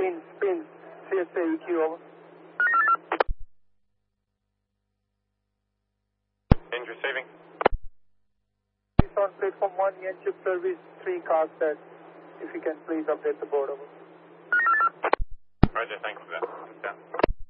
Spin. CSA EQ, over. Change receiving. Please on platform 1, Yan chip service 3 car set. If you can please update the board, over. Roger, thanks for that.